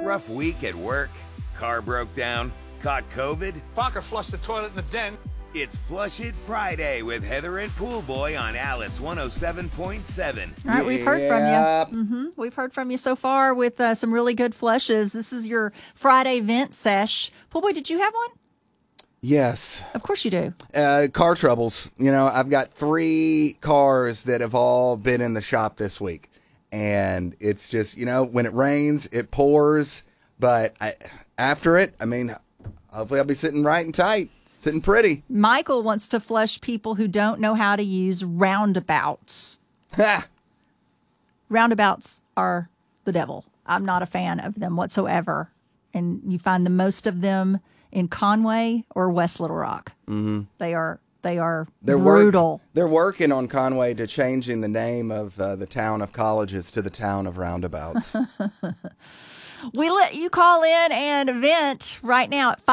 Rough week at work? Car broke down? Caught COVID? Parker flushed the toilet in the den. It's Flush It Friday with Heather and Pool Boy on Alice 107.7. All right, we've heard from you. We've heard from you so far with some really good flushes. This is your Friday vent sesh. Pool Boy, did you have one? Yes. Of course you do. Car troubles. You know, I've got 3 cars that have all been in the shop this week. And it's just, you know, when it rains, it pours. But after it, I mean, hopefully I'll be sitting right and tight, sitting pretty. Michael wants to flush people who don't know how to use roundabouts. Ha! Roundabouts are the devil. I'm not a fan of them whatsoever. And you find the most of them in Conway or West Little Rock. Mm-hmm. They are brutal. They're working on Conway to changing the name of the town of colleges to the town of roundabouts. We let you call in and vent right now at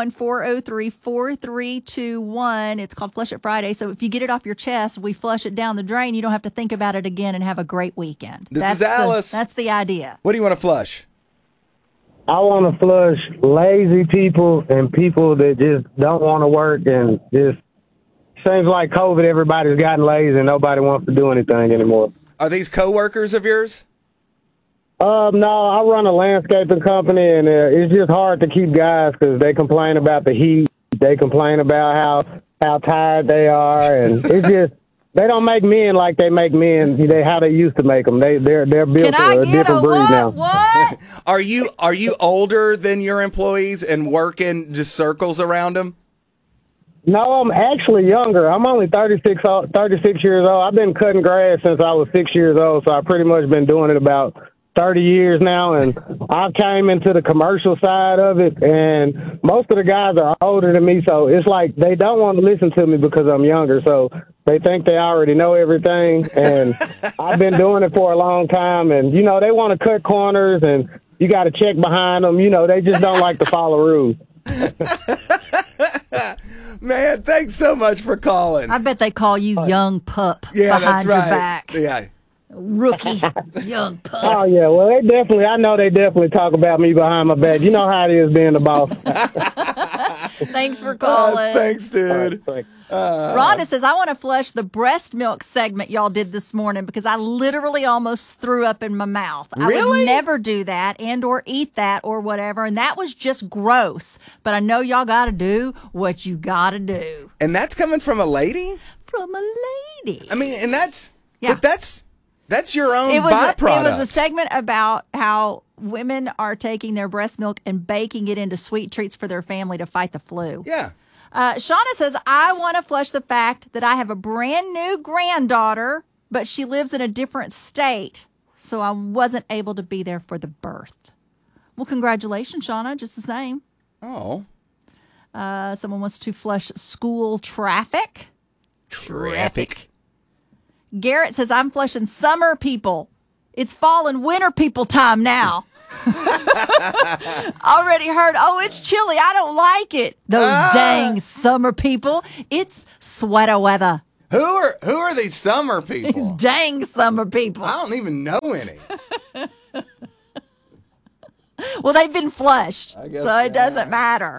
501-403-4321. It's called Flush It Friday. So if you get it off your chest, we flush it down the drain. You don't have to think about it again and have a great weekend. This is Alice. That's the idea. What do you want to flush? I want to flush lazy people and people that just don't want to work, and just seems like COVID, everybody's gotten lazy and nobody wants to do anything anymore. Are these coworkers of yours? No, I run a landscaping company, and it's just hard to keep guys because they complain about the heat. They complain about how tired they are, and it's just they don't make men like they make men. How they used to make them. They're built a different breed now. What? Are you older than your employees and working just circles around them? No, I'm actually younger. I'm only 36 years old. I've been cutting grass since I was 6 years old, so I've pretty much been doing it about 30 years now, and I came into the commercial side of it, and most of the guys are older than me, so it's like they don't want to listen to me because I'm younger, so they think they already know everything, and I've been doing it for a long time, and, you know, they want to cut corners, and you got to check behind them. You know, they just don't like to follow rules. Man, thanks so much for calling. I bet they call you young pup Yeah, behind that's your right. back. Yeah. Rookie, young pup. Oh, yeah, well, I know they definitely talk about me behind my back. You know how it is being the boss. Thanks for calling. Thanks, dude. Rhonda says, I want to flush the breast milk segment y'all did this morning because I literally almost threw up in my mouth. I Really? would never do that and or eat that or whatever, and that was just gross. But I know y'all got to do what you got to do. And that's coming from a lady? From a lady. I mean, and that's Yeah. but that's your own It was byproduct. a segment about how women are taking their breast milk and baking it into sweet treats for their family to fight the flu. Yeah. Shauna says, I want to flush the fact that I have a brand new granddaughter, but she lives in a different state, so I wasn't able to be there for the birth. Well, congratulations, Shauna, just the same. Oh. Someone wants to flush school traffic. Traffic. Garrett says, I'm flushing summer people. It's fall and winter people time now. Already heard, oh, it's chilly. I don't like it. Those dang summer people. It's sweater weather. Who are these summer These people? dang summer people. I don't even know any. Well, they've been flushed, I guess, so it doesn't matter.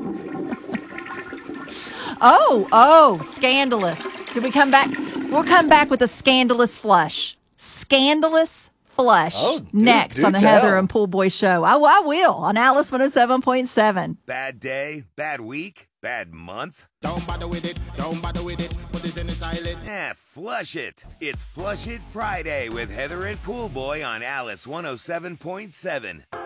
Oh, scandalous. Did we come back? We'll come back with a scandalous flush. Scandalous flush. Next do on the tell. Heather and Pool Boy Show. I will on Alice 107.7. Bad day, bad week, bad month? Don't bother with it, put it in the toilet. Flush it. It's Flush It Friday with Heather and Pool Boy on Alice 107.7.